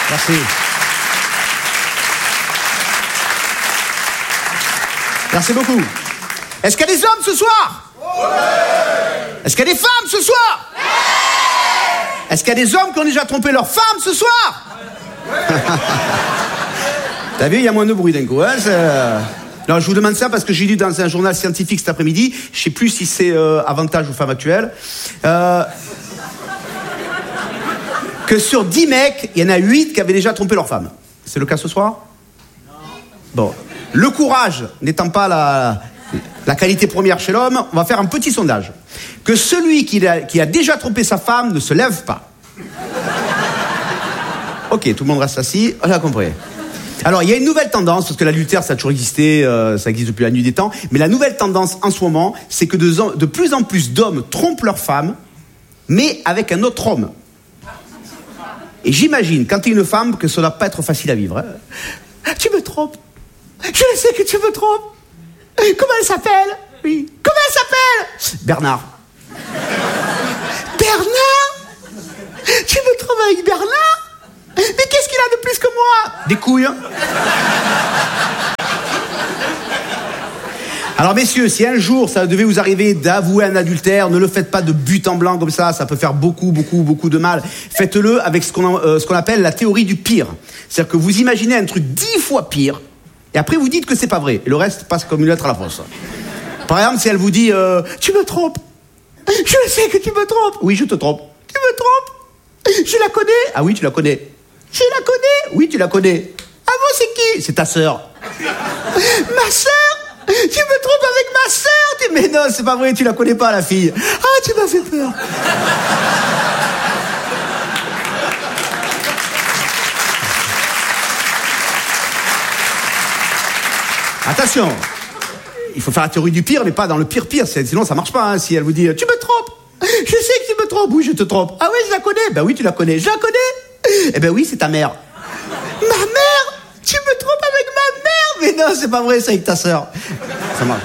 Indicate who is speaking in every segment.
Speaker 1: Merci. Merci beaucoup. Est-ce qu'il y a des hommes ce soir? Ouais. Est-ce qu'il y a des femmes ce soir? Ouais. Est-ce qu'il y a des hommes qui ont déjà trompé leur femme ce soir? Ouais. T'as vu, il y a moins de bruit d'un coup. Hein, non, je vous demande ça parce que j'ai lu dans un journal scientifique cet après-midi, je sais plus si c'est avantage aux femmes actuelles, que sur 10 mecs, il y en a 8 qui avaient déjà trompé leur femme. C'est le cas ce soir? Non. Bon. Le courage n'étant pas la qualité première chez l'homme, on va faire un petit sondage. Que celui qui a déjà trompé sa femme ne se lève pas. Ok, tout le monde reste assis, on a compris. Alors, il y a une nouvelle tendance, parce que l'adultère, ça a toujours existé, ça existe depuis la nuit des temps, mais la nouvelle tendance en ce moment, c'est que de plus en plus d'hommes trompent leur femme, mais avec un autre homme. Et j'imagine, quand tu es une femme, que ça ne doit pas être facile à vivre. Hein. Tu me trompes. Je sais que tu me trompes. Comment elle s'appelle? Oui. Comment elle s'appelle? Bernard. Bernard? Tu me trompes avec Bernard? Mais qu'est-ce qu'il a de plus que moi? Des couilles. Hein. Alors messieurs, si un jour ça devait vous arriver d'avouer un adultère, ne le faites pas de but en blanc comme ça peut faire beaucoup de mal. Faites-le avec ce qu'on appelle la théorie du pire. C'est-à-dire que vous imaginez un truc 10 fois pire, et après vous dites que c'est pas vrai, et le reste passe comme une lettre à la poste. Par exemple, si elle vous dit tu me trompes, je sais que tu me trompes. Oui, je te trompe. Tu me trompes. Je la connais. Ah oui, tu la connais. Je la connais. Oui, tu la connais. Ah bon, c'est qui? C'est ta sœur. Ma sœur? Tu me trompes avec ma sœur? Mais non, c'est pas vrai, tu la connais pas, la fille. Ah, tu m'as fait peur. Attention, il faut faire la théorie du pire, mais pas dans le pire, sinon ça marche pas. Hein, si elle vous dit, tu me trompes. Je sais que tu me trompes. Oui, je te trompe. Ah oui, je la connais. Ben oui, tu la connais. Je la connais. Eh ben oui, c'est ta mère. Ma mère? Tu me trompes avec ma mère? Mais non, c'est pas vrai, c'est avec ta sœur. Ça marche.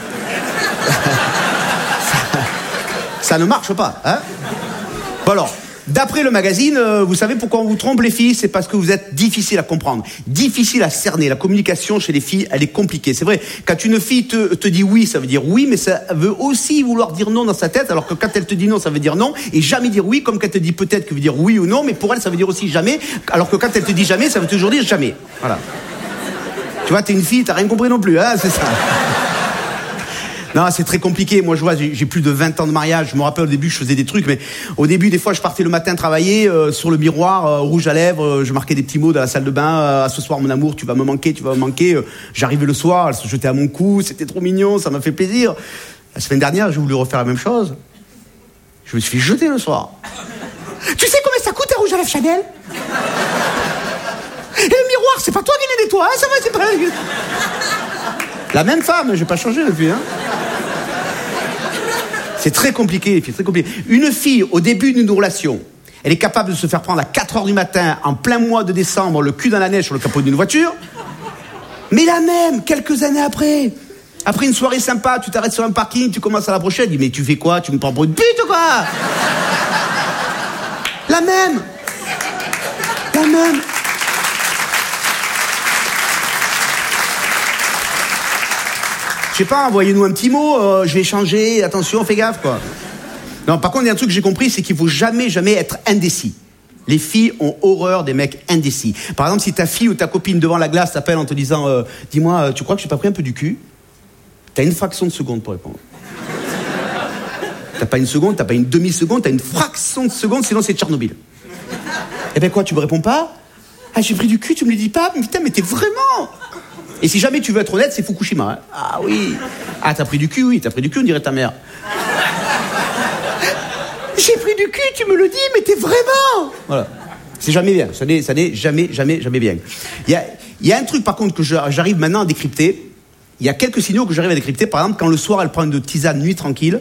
Speaker 1: Ça ne marche pas, hein? Bon alors, d'après le magazine, vous savez pourquoi on vous trompe les filles? C'est parce que vous êtes difficile à comprendre, difficile à cerner. La communication chez les filles, elle est compliquée. C'est vrai, quand une fille te dit oui, ça veut dire oui, mais ça veut aussi vouloir dire non dans sa tête, alors que quand elle te dit non, ça veut dire non, et jamais dire oui, comme quand elle te dit peut-être, que veut dire oui ou non, mais pour elle, ça veut dire aussi jamais, alors que quand elle te dit jamais, ça veut toujours dire jamais. Voilà. Tu vois, t'es une fille, t'as rien compris non plus, hein, c'est ça. Non, c'est très compliqué. Moi, je vois, j'ai plus de 20 ans de mariage. Je me rappelle au début, je faisais des trucs, mais au début, des fois, je partais le matin travailler sur le miroir, rouge à lèvres. Je marquais des petits mots dans la salle de bain. Ce soir, mon amour, tu vas me manquer, tu vas me manquer. J'arrivais le soir, elle se jetait à mon cou. C'était trop mignon, ça m'a fait plaisir. La semaine dernière, j'ai voulu refaire la même chose. Je me suis fait jeter le soir. Tu sais combien ça coûte un rouge à lèvres Chanel? Et le miroir, c'est pas toi qui les nettoie, hein, ça va, c'est pas... La même femme, j'ai pas changé depuis, hein. C'est très compliqué, les filles, très compliqué. Une fille, au début d'une relation, elle est capable de se faire prendre à 4h du matin, en plein mois de décembre, le cul dans la neige sur le capot d'une voiture. Mais la même, quelques années après une soirée sympa, tu t'arrêtes sur un parking, tu commences à l'approcher, elle dit, mais tu fais quoi? Tu me prends pour une pute ou quoi? La même. Je sais pas, envoyez-nous un petit mot, je vais changer, attention, fais gaffe, quoi. Non, par contre, il y a un truc que j'ai compris, c'est qu'il faut jamais être indécis. Les filles ont horreur des mecs indécis. Par exemple, si ta fille ou ta copine devant la glace t'appelle en te disant dis-moi, tu crois que je t'ai pas pris un peu du cul? T'as une fraction de seconde pour répondre. T'as pas une seconde, t'as pas une demi-seconde, t'as une fraction de seconde, sinon c'est Tchernobyl. Eh ben quoi, tu me réponds pas? Ah, j'ai pris du cul, tu me le dis pas? Putain, mais t'es vraiment... Et si jamais tu veux être honnête, c'est Fukushima. Hein. Ah oui. Ah, t'as pris du cul? Oui, t'as pris du cul, on dirait ta mère. J'ai pris du cul, tu me le dis, mais t'es vraiment... Voilà. C'est jamais bien. Ça n'est jamais bien. Il y a un truc, par contre, que j'arrive maintenant à décrypter. Il y a quelques signaux que j'arrive à décrypter. Par exemple, quand le soir, elle prend une tisane nuit tranquille.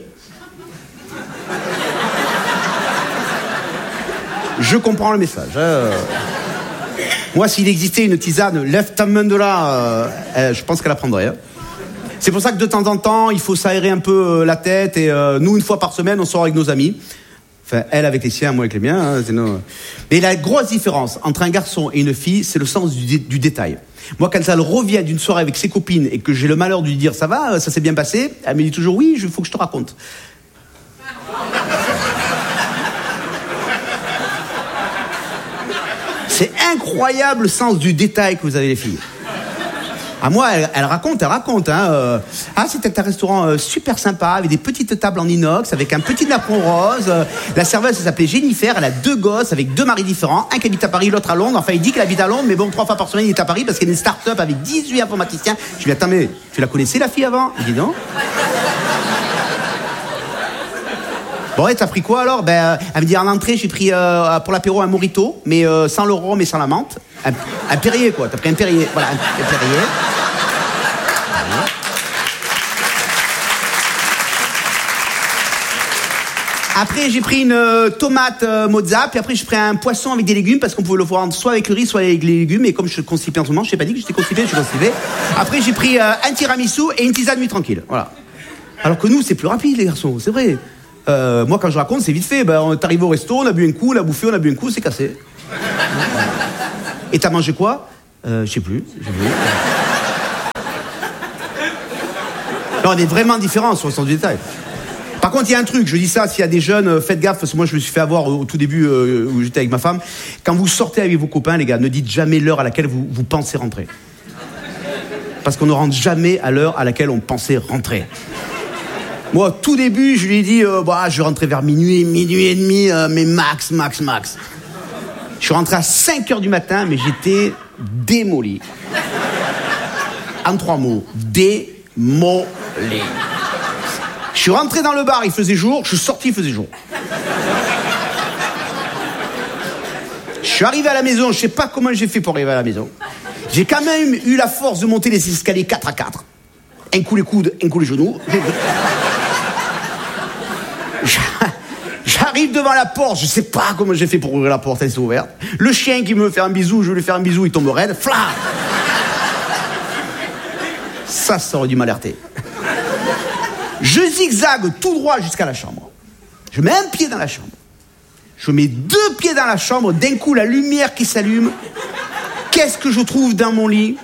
Speaker 1: Je comprends le message. Moi, s'il existait une tisane, lève ta main de là, je pense qu'elle la prendrait. Hein. C'est pour ça que de temps en temps, il faut s'aérer un peu la tête. Et nous, une fois par semaine, on sort avec nos amis. Enfin, elle avec les siens, moi avec les miens. Hein, mais la grosse différence entre un garçon et une fille, c'est le sens du détail. Moi, quand elle revient d'une soirée avec ses copines et que j'ai le malheur de lui dire « ça va, ça s'est bien passé », elle me dit toujours « oui, il faut que je te raconte ». C'est incroyable le sens du détail que vous avez les filles. Ah, moi, elle raconte. Hein, c'était un restaurant super sympa, avec des petites tables en inox, avec un petit napperon rose. La serveuse, elle s'appelait Jennifer, elle a 2 gosses avec 2 maris différents, un qui habite à Paris, l'autre à Londres. Enfin, il dit qu'il habite à Londres, mais bon, 3 fois par semaine, il est à Paris parce qu'il y a une start-up avec 18 informaticiens. Je lui dis, attends, mais tu la connaissais, la fille, avant? Il dit non. Bon, et t'as pris quoi alors? Elle me dit en entrée, j'ai pris pour l'apéro un mojito, mais sans le rhum et sans la menthe. Un Perrier, quoi. T'as pris un Perrier. Voilà, un Perrier. Après, j'ai pris une tomate mozza, puis après, j'ai pris un poisson avec des légumes, parce qu'on pouvait le voir soit avec le riz, soit avec les légumes, et comme je suis constipé en ce moment, je t'ai pas dit que j'étais constipé, je suis constipé. Après, j'ai pris un tiramisu et une tisane nuit tranquille. Voilà. Alors que nous, c'est plus rapide, les garçons, c'est vrai. Moi, quand je raconte, c'est vite fait. On est arrivé au resto, on a bu un coup, on a bouffé, on a bu un coup, c'est cassé. Et t'as mangé quoi? Je sais plus. Non, on est vraiment différents sur le sens du détail. Par contre, il y a un truc, je dis ça, s'il y a des jeunes, faites gaffe, parce que moi je me suis fait avoir au tout début où j'étais avec ma femme. Quand vous sortez avec vos copains, les gars, ne dites jamais l'heure à laquelle vous pensez rentrer. Parce qu'on ne rentre jamais à l'heure à laquelle on pensait rentrer. Moi, au tout début, je lui ai dit, je vais rentrer vers minuit et demi, mais max. Je suis rentré à 5h du matin, mais j'étais démoli. En 3 mots, démoli. Je suis rentré dans le bar, il faisait jour, je suis sorti, il faisait jour. Je suis arrivé à la maison, je sais pas comment j'ai fait pour arriver à la maison. J'ai quand même eu la force de monter les escaliers 4 à 4. Un coup les coudes, un coup les genoux. J'arrive devant la porte, je sais pas comment j'ai fait pour ouvrir la porte, elle s'est ouverte. Le chien qui me fait un bisou, je lui fais un bisou, il tombe raide. Fla! Ça aurait dû m'alerter. Je zigzague tout droit jusqu'à la chambre. Je mets un pied dans la chambre. Je mets 2 pieds dans la chambre. D'un coup, la lumière qui s'allume. Qu'est-ce que je trouve dans mon lit?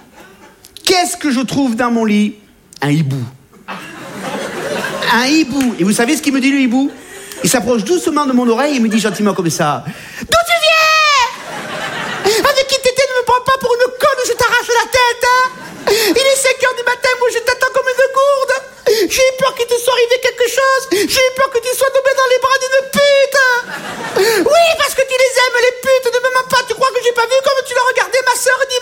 Speaker 1: Un hibou. Un hibou. Et vous savez ce qu'il me dit, le hibou? Il s'approche doucement de mon oreille et me dit gentiment comme ça. D'où tu viens? Avec qui t'étais, ne me prends pas pour une conne ou je t'arrache la tête, hein? Il est 5h du matin, moi je t'attends comme une gourde. J'ai eu peur qu'il te soit arrivé quelque chose. J'ai eu peur que tu sois tombé dans les bras d'une pute. Oui, parce que tu les aimes, les putes. Ne me mens pas, tu crois que j'ai pas vu comme tu l'as regardé, ma sœur? Dis